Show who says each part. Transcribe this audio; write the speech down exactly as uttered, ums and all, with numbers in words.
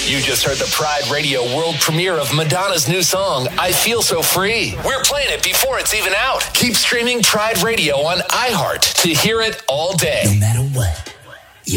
Speaker 1: You just heard the Pride Radio world premiere of Madonna's new song, I Feel So Free. We're playing it before it's even out. Keep streaming Pride Radio on iHeart to hear it all day.
Speaker 2: No matter what.